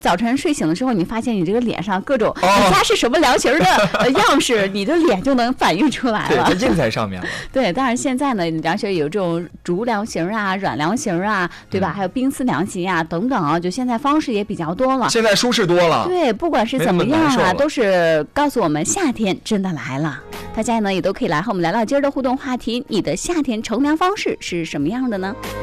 早晨睡醒的时候，你发现你这个脸上各种你家是什么凉型的样式，你的脸就能反映出来了。 对，它印在上面了。 对，当然现在呢，凉型有这种竹凉型啊、软凉型啊，对吧？还有冰丝凉型啊等等啊，就现在方式也比较多了。 现在舒适多了。 对，不管是怎么样啊，都是告诉我们夏天真的来了。大家呢也都可以来和我们聊聊今儿的互动话题，你的夏天乘凉方式是什么样的呢？